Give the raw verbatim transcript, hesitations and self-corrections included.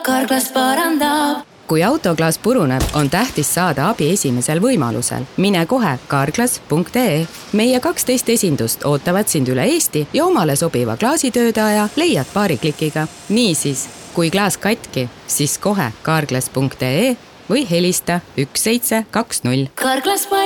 Carglass parandab. Kui autoklaas puruneb, on tähtis saada abi esimesel võimalusel. Mine kohe carglass punkt ee. Meie kaksteist esindust ootavad sind üle Eesti ja omale sobiva klaasitöödaja leiad paari klikiga. Niisiis, kui klaas katki, siis kohe carglass punkt ee või helista üks seitse kaks null. Carglass